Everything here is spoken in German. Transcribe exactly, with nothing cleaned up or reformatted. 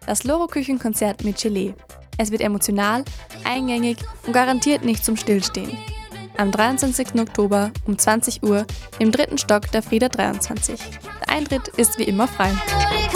Das Loro-Küchenkonzert mit Gelee. Es wird emotional, eingängig und garantiert nicht zum Stillstehen. Am dreiundzwanzigsten Oktober um zwanzig Uhr im dritten Stock der Frieda dreiundzwanzig. Der Eintritt ist wie immer frei.